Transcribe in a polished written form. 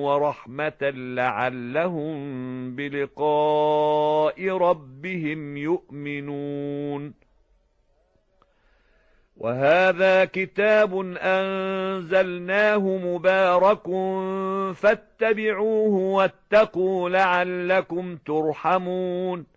ورحمة لعلهم بلقاء ربهم يؤمنون. وهذا كتاب أنزلناه مبارك فاتبعوه واتقوا لعلكم ترحمون.